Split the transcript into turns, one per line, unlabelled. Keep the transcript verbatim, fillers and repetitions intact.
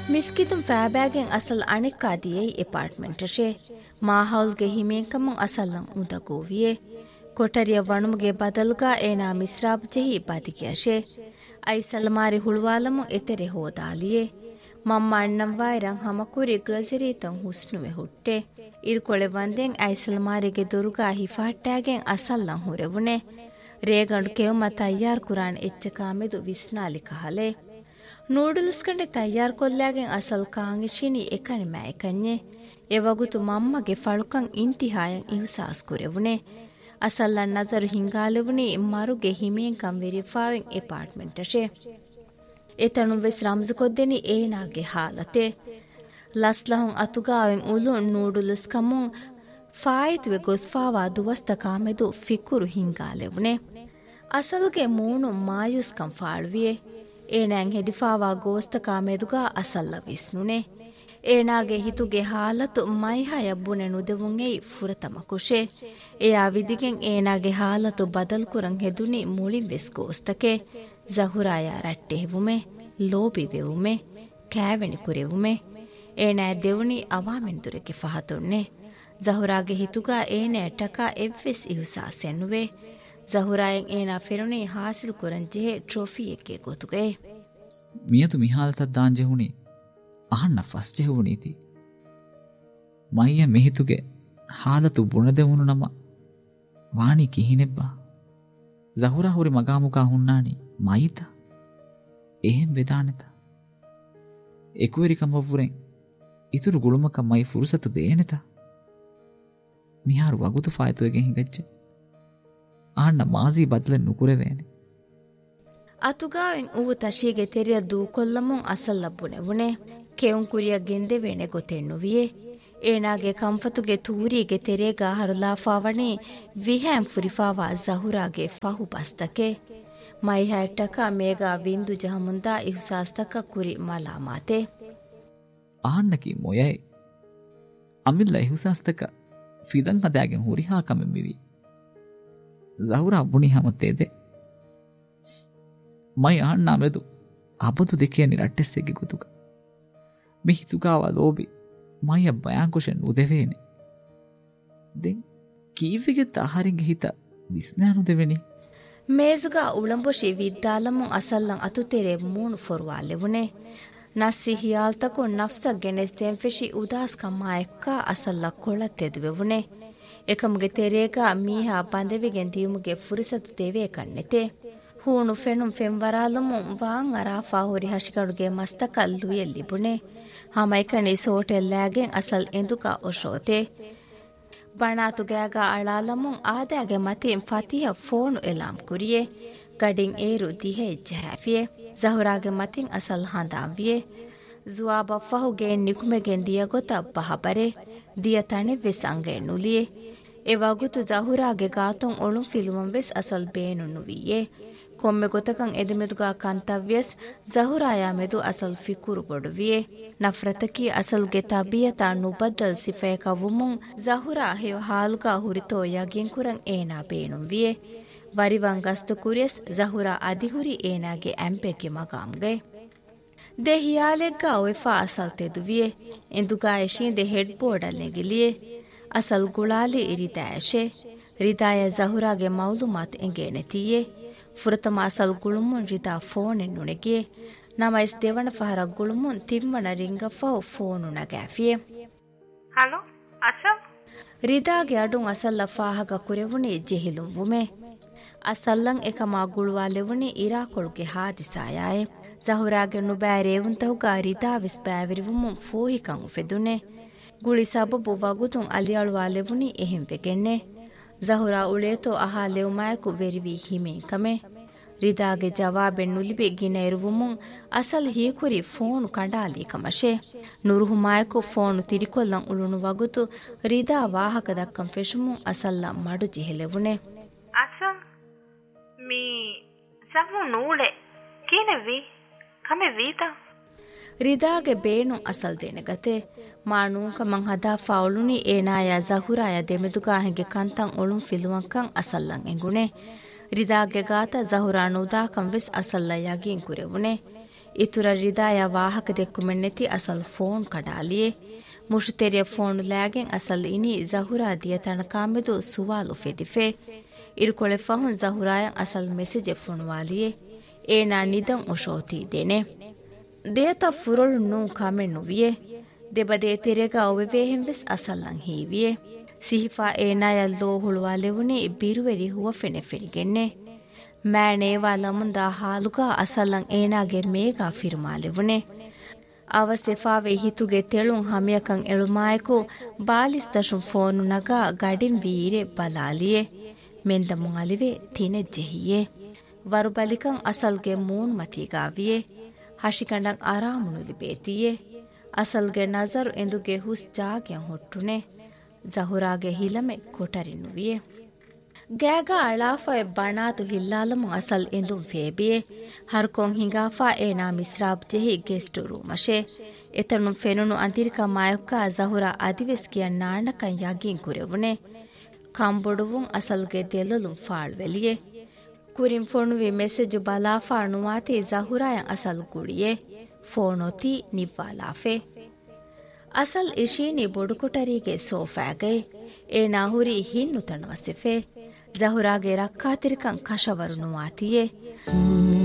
ಮಿಸ್ಕಿತುಂ ಫ್ಯಾಬ್ಯಾಗೆನ್ ಅಸಲ್ ಅಣಿಕ್ಕಾದಿಯೇ ಅಪಾರ್ಟ್ಮೆಂಟಶೆ ಮಾಹೌಲ್ಗೆ ಹಿಮೇಂಕಮುಂ ಅಸಲ್ಲಂ ಉದಗೋವಿಯೇ ಕೊಠರಿಯ ವಣುಮುಗೆ ಬದಲ್ಗಾ ಏನಾ ಮಿಸ್ರಾಬ್ ಜೆಹಿ ಬಾದಿಗಿಯಶೆ ಐ ಸಲ್ಮಾರಿ ಹುಳುವಾಲಮು ಎತೆರೆ ಹೋದಾಲಿಯೇ ಮಮ್ಮ ಅಣ್ಣಂವಾಯಿರಂ ಹಮಕುರಿ ಗ್ರಜರೀತಂ ಹುಸ್ನುವೆ ಹುಟ್ಟೆ ಇರ್ಕೊಳೆ ವಂದೆಂ I ಸಲ್ಮಾರಿಗೆ ದೊರುಗಾ ಹಿಫಾಟ್ಟಾಗೆನ್ ಅಸಲ್ಲಂ ಹುರೆವುನೆ ರೇಗಂಡು ಕೆವಮ ತಯ್ಯಾರ್ Quran ಎಚ್ಚಕಾಮೆದು ವಿಸ್ನಾಲಿ ಕಹಲೆ noodles ಕಂಡೆ ತಯ್ಯಾರ್ ಕೊಲ್ಲಾಗೆನ್ ಅಸಲ್ ಕಾಂಗಿಶಿನಿ ಎಕಣಿ ಮෑಕನ್ಯೆ ಎವಗುತು ಮಮ್ಮಗೆ ಫಳುಕಂ ಇಂತಿಹಾಯಂ ಇಹುಸಾಸ್ ಕುರೆವುನೆ ಅಸಲ್ಲ ನಜರು ಹಿಂಗಾಲೆವುನಿ ಮರುಗೆ ಹಿಮೇಂಕಂ ವೆರಿಫಾವೆನ್ ಅಪಾರ್ಟ್ಮೆಂಟಶೆ ಎತನು ವೆಸ್ ರಮ್ಜು ಕೊದ್ದೆನಿ ಏನಾಗೆ ಹಾಲತೆ ಲಸ್ಲಹುಂ ಅತುಗಾವೆನ್ ಉಲು ನೂಡುಲಸ್ ಕಮುಂ ಫಾಯಿತ್ವೆ ಗೊಸ್ಫಾವಾ ದುವಸ್ತ ಕಾಮೆದು ಫಿಕುರು ಹಿಂಗಾಲೆವುನೆ ಅಸಲ್ಗೆ ಮೂಣು ಮಾಯುಸ್ ಕಂ ಫಾಳುವಿಯೆ ಏನಾಂಗ್ ಹೆಡಿಫಾವಾ ಗೋಸ್ತ ಕಾಮೆದುಗಾ ಅಸಲ್ಲ ವಿಸ್ನುನೆ ಏನಾಗೆ ಹಿತುಗೆ ಹಾಲತು ಮೈಹಯ ಬುನೆ ನುದೆವುಂ ಎಯಿ ಫುರತಮ ಕುಶೆ ಎಯಾ ವಿದಿಗೆನ್ ಏನಾಗೆ ಹಾಲತು ಬದಲ್ ಕುರಂ ಹೆದುನಿ ಮುಳಿ ವೆಸ್ ಗೋಸ್ತಕೆ ಜಹುರಾಯ ರಟ್ಟೆವುಮೆ ಲೋಬಿ ವೆವುಮೆ ಕ್ಯಾವೆನಿ ಕುರೆವುಮೆ ಏನಾ ದೆವುನಿ ಅವಾಮೆಂದುರೆಗೆ ಫಹತೊನ್ನೆ ಜಹುರಾಗೆ ಹಿತುಗಾ ಏನೆ ಟಕಾ ಎವ್ವೆಸ್ ಇಹುಸಾಸ್ ಎನ್ನುವೆ ಜಹುರಾಯನ್ ಏನಾ ಫೆರುನಿ ಹಾಸಿಲ್ ಕುರಂ ಜೆಹೆ ಟ್ರೋಫಿ ಎಕ್ಕೆ ಗೊತುಗೆ
ಮಿಯತು ಮಿಹಾಲತ ದಾನ್ ಜೆಹುನಿ ಅಹಣ್ಣ ಫಸ್ ಜೆಹುನೀತಿ ಮೈಯ ಮಿಹಿತುಗೆ ಹಾಲತು ಬುಣದೆವುನು ನಮ ವಾಣಿ ಕಿಹಿನೆಬ್ಬ ಜಹುರಾ ಹುರಿ ಮಗಾಮುಕಾ ಹುಣ್ಣಾಣಿ ಮೈತ ಏನ್ ಬೆದಾನೆತ ಎಕುವೆರಿಕಂಬವ್ವುರೆಂ ಇತುರು ಗುಳುಮಕ ಮೈ ಫುರುಸತು ದೇನೆತ ಮಿಹಾರು ವಗುತು ಫಾಯ್ತುವೆಗೆ ಹಿಂಗಜ್ಜೆ ಅಹಣ್ಣ ಮಾಜಿ ಬದಲೆ ನುಕುರೆವೇನೆ
ಅತುಗಾವೆನ್ ಉವು ತಶೀಗೆ ತೆರಿಯ ದೂಕೊಲ್ಲಮುಂ ಅಸಲ್ಲಬ್ಬುನೆ ವುನೆ ಕೆವುಂ ಕುರಿಯ ಗೆಂದೆವೇಣೆ ಗೊತೆನ್ನುವಿಯೇ ಏನಾಗೆ ಕಂಫತುಗೆ ತೂರಿಗೆ ತೆರೆಗಾ ಹರುಲಾಫಾವಣಿ ವಿಹ್ಯಾಂ ಫುರಿಫಾವಾ ಜಹುರಾಗೆ ಫಹು ಬಸ್ತಕೆ ಮೈ ಹ್ಯಾಟ್ಟಕ ಮೇಗಾ ವಿಂದು ಜಹಮುಂದಾ ಇಹುಸಾಸ್ತಕ ಕುರಿ ಮಲಾಮಾತೆ
ಆಹಣ್ಣಕಿ ಮೊಯೈ ಅಮಿಲ್ಲ ಇಹುಸಾಸ್ತಕ ಫಿದನ್ ಹದಾಗೆನ್ ಹುರಿಹಾ ಕಮೆಮ್ಮಿವಿ ಜಹುರಾ ಬುಣಿ ಹಮತ್ತೇದೆ ಮೈ ಆಹಣ್ಣ ಮೆದು ಅಬದು ದೆಕೆಯನಿ ರಟ್ಟೆಸ್ಸೆಗೆ ಗೊತುಗ ಮಿಹಿತುಗಾವ ಲೋಬಿ ಮೈಯ ಬಯಾಂಕುಶನ್ ಉದೆವೇನೆ ದೆನ್ ಕೀವಿಗೆ ತಾಹರಿಂಗೆ ಹಿತ ವಿಸ್ನಾನು ದೆವೆನಿ
ಮೇಜುಗಾ ಉಳಂಬೊಶಿ ವಿದ್ದಾಲಮು ಅಸಲ್ಲಂ ಅತುತೆರೆ ಮೂಣು ಫೊರ್ವಾಲೆವುನೆ ನಸ್ಸಿ ಹಿಯಾಲ್ತಕು ನಫ್ಸ ಗೆನೆಸ್ ತೆಂಫೆಶಿ ಉದಾಸ್ ಕಮ್ಮಾಯಕ್ಕ ಅಸಲ್ಲ ಕೊಳತ್ತೆದುವೆವುನೆ ಎಕಮುಗೆ ತೆರೆಗ ಮೀಹಾ ಬಂದೆವಿಗೆನ್ ದಿಯುಮುಗೆ ಫುರಿಸತು ತೆವೆ ಕಣ್ಣೆತೆ ಹೂಣು ಫೆಣುಂ ಫೆಂವರಾಲುಮು ವಾಂ ಅರಾಫಾ ಹುರಿ ಹಶಿಕಡುಗೆ ಮಸ್ತಕಲ್ಲು ಎಲ್ಲಿಬುಣೆ ಹಮೈಕಣಿ ಸೋಟೆಲ್ಲಾಗೆನ್ ಅಸಲ್ ಎಂದುಕ ಒಶೋತೆ ಬಣಾತುಗಾಗ ಅಳಾಲಮುಂ ಆದಾಗೆ ಮತಿಂ ಫತಿಹ ಫೋನು ಎಲಾಂ ಕುರಿಯೆ ಗಡಿನ್ ಏರು ದಿಹೆ ಇಜ್ಜಹಾಫಿಯೆ ಜಹುರಾಗೆ ಮತಿಂ ಅಸಲ್ ಹಾಂದಾವಿಯೆ ಜುವಾಬ ಫಹುಗೆ ನಿಕುಮೆಗೆನ್ ದಿಯ ಗೊತ ಬಹಬರೆ ದಿಯ ತಣೆ ವೆಸ್ ಅಂಗೆ ನುಲಿಯೆ ಎವಾಗುತು ಜಹುರಾಗೆ ಗಾತುಂ ಒಳುಂ ಫಿಲುಮಂ ವೆಸ್ ಅಸಲ್ ಬೇನು ನುವಿಯೆ ಕೊಮ್ಮೆ ಗೊತಕಂ ಎದೆಮೆದುಗಾ ಕಂತವ್ಯಸ್ ಜಹುರಾಯಾ ಮೆದು ಅಸಲ್ ಫಿಕುರು ಬೊಡುವಿಯೆ ನಫ್ರತಕಿ ಅಸಲ್ಗೆ ತಬಿಯತಾ ನುಬದ್ದಲ್ ಸಿಫೆಯಕ ವುಮುಂ ಜಹುರಾ ಹೆಯೊ ಹಾಲುಗಾ ಹುರಿತೋ ಯಗಿನ್ ಕುರಂ ಏನಾ ಬೇನುವಿಯೆ ವರಿವಂ ಗಸ್ತು ಕುರಿಯಸ್ ಜಹುರಾ ಅದಿಹುರಿ ಏನಾಗೆ ಅಂಪೆಗೆ ಮಗಾಮ್ಗೆ ದೆ ಹಿಯಾಲೆಗ್ಗಾ ಒಯ್ಫಾ ಅಸಲ್ ತೆದುವಿಯೆ ಎಂದುಗಾ ಎಶೀಂದೆ ಹೆಡ್ ಬೋರ್ಡಲ್ ನೆಗಿಲಿಯೆ ಅಸಲ್ ಗುಳಾಲಿ ಇರಿದಾಯಶೆ ರಿದಾಯ ಜಹುರಾಗೆ ಮೌಲುಮಾತ್ ಎಂಗೇನೆತಿಯೆ ಫುರತಮ ಅಸಲ್ ಗುಳುಮುನ್ ರಿದಾ ಫೋನೆನ್ ನುಣೆಗೆ ನಮ ಎಸ್ ದೇವಣ ಫಹರ ಗುಳುಮುನ್ ತಿಮ್ಮಣ ರಿಂಗಫಹು ಫೋನು ನಗಾಫಿಯೆ
ಹಲೋ ಅಸಲ್
ರಿದಾಗೆ ಅಡುಂ ಅಸಲ್ಲ ಫಾಹಗ ಕುರೆವುನಿ ಜೆಹಿಲುಂ ವುಮೆ ಅಸಲ್ಲಂ ಎಕಮಾ ಗುಳುವಾಲೆವುನಿ ಇರಾಕೊಳುಗೆ ಹಾದಿಸಾಯಾಯೆ ಜಹುರಾಗೆ ನುಬෑರೇವುಂತಹುಗಾ ರಿದಾ ವಿಸ್ ಬෑವಿರಿವುಮುಂ ಫೋಹಿಕಂ ಉಫೆದುನೆ ಗುಳಿ ಸಬಬು ವಗುತುಂ ಅಲಿಯಾಳುವಾಲೆವುನಿ ಎಹಿಂವೆಗೆನ್ನೆ ಜಹುರಾ ಉಳೇತೋ ಅಹಾ ಲೆವುಮಾಯಕು ವೆರಿವಿ ಹಿಮೆ ಕಮೆ ರಿದಾಗೆ ಜವಾಬೆನ್ ನುಲಿಬೆ ಗಿನ ಇರುವುಮುಂ ಅಸಲ್ ಹೀಕುರಿ ಫೋನು ಕಂಡಾಲಿ ಕಮಶೆ ನುರುಹುಮಾಯಕು ಫೋನು ತಿರಿಕೊಲ್ಲಂ ಉಳುನು ವಗುತು ರಿದಾ ವಾಹಕ ದಕ್ಕಂ ಫೆಶುಮುಂ ಅಸಲ್ಲ ಮಡು ಜಿಹೆಲೆವುನೆ
ಅಸಲ್ ಮೀ ಸವು ನೂಳೆ ಕೇನೆವಿ ಕಮೆ ವೀತಾ
ರಿದಾಗೆ ಬೇನು ಅಸಲ್ ದೇನೆಗತೆ ಮಾನೂಕ ಮಂ ಹದಾ ಫೌಲುನಿ ಏನಾಯ ಜಹುರಾಯ ದೆಮೆದುಗಾ ಹೆಂಗೆ ಕಂತಂ ಒಳುಂ ಫಿಲುವಂಕಂ ಅಸಲ್ಲಂ ಎಂಗುನೆ ರಿದಾಗೆ ಗಾತ ಜಹುರಾ ನುದಾ ಕಂ ವೆಸ್ ಅಸಲ್ಲ ಯಗಿನ್ ಕುರೆವುನೆ ಇತುರ ರಿದಾಯ ವಾಹಕ ದೆಕ್ಕುಮೆನ್ನೆತಿ ಅಸಲ್ ಫೋನ್ ಕಡಾಲಿಯೆ ಮುಷುತೆರಿಯ ಫೋನ್ ಲ್ಯಾಗೆನ್ ಅಸಲ್ ಇನಿ ಜಹುರಾ ದಿಯ ತಣಕಾಮೆದು ಸುವಾಲು ಫೆದಿಫೆ ಇರುಕೊಳೆ ಫಹುನ್ ಜಹುರಾಯನ್ ಅಸಲ್ ಮೆಸೇಜ್ ಫೋನ್ವಾಲಿಯೆ ಏನಾ ನಿದಂ ಒಶೋತಿ ದೆನೆ ದೇತ ಫುರಳು ನೂ ಕಾಮೆನ್ನು ವಿಯೆ ದೆಬದೆ ತೆರೆಗ ಒವೆವೆಹೆಂ ವೆಸ್ ಅಸಲ್ಲಂ ಹೀವಿಯೆ ಸಿಹಿಫಾ ಏನಾಯಲ್ಲೋ ಹುಳುವಾಲೆವುನಿ ಬಿರುವೆರಿ ಹುವ ಫೆನೆ ಫೆನಿಗೆನ್ನೆ ಮ್ಯಾಣೇವಾ ಲಮುಂದ ಹಾಲುಗ ಅಸಲ್ಲಂ ಏನಾಗೆ ಮೇಗಾ ಫಿರುಮಾಲೆವುನೆ ಅವಸೆಫಾವೆ ಹಿತುಗೆ ತೆಳುಂ ಹಮಿಯಕಂ ಎಳುಮಾಯಕು ಬಾಲಿಸ್ ದಶುಂ ಫೋನು ನಗ ಗಡಿಂ ವೀರೆ ಬಲಾಲಿಯೆ ಮೆಂದಮುಂ ಅಲಿವೆ ತಿನೆ ಜೆಹಿಯೆ ವರುಬಲಿಕಂ ಅಸಲ್ಗೆ ಮೂನ್ ಮತಿಗಾವಿಯೆ ಹಶಿಕಂಡಂ ಆರಾಮುನುಲಿ ಬೇತಿಯೆ ಅಸಲ್ಗೆ ನಜರು ಎಂದುಗೆ ಹುಸ್ ಜಾಗ್ಯಂ ಹೊಟ್ಟುನೆ ಜಹುರಾಗೆ ಹಿಲಮೆ ಕೊಟರಿನುವಿಯೆ ಗ್ಯಾಗ ಅಳಾಫಾಯ ಬಣಾತು ಹಿಲ್ಲಾಲಮು ಅಸಲ್ ಎಂದುಂ ಫೇಬಿಯೆ ಹರ್ಕೊಂ ಹಿಂಗಾಫಾ ಏನಾ ಮಿಸ್ರಾಬ್ ಜೆಹಿ ಗೆಸ್ಟು ರೂಮಶೆ ಎತನು ಫೆನುನು ಅಂತಿರಿಕ ಮಾಯೊಕ್ಕ ಜಹುರಾ ಅದಿವೆಸ್ ಕಿಯನ್ ನಾಣಕಂ ಯಾಗಿನ್ ಕುರೆವುನೆ ಕಂಬೊಡುವುಂ ಅಸಲ್ಗೆ ದೆಲ್ಲುಲುಂ ಫಾಳ್ವೆಲಿಯೆ ಕುರಿಂ ಫೋನುವಿ ಮೆಸೇಜು ಬಲಾಫಾ ನುವಾತಿ ಜಹುರಾಯಂ ಅಸಲ್ ಗುಳಿಯೆ ಫೋನೊತಿ ನಿವ್ವಾಲಾಫೆ ಅಸಲ್ ಇಶೀನಿ ಬೊಡುಕೊಟರಿಗೆ ಸೋಫಾಗೆ ಏನಾ ಹುರಿ ಹಿನ್ನು ತಣವಸಿಫೆ ಜಹುರಾಗೆ ರಕ್ಕಾತಿರಿಕಂ ಕಶವರು ನುವಾತಿಯೆ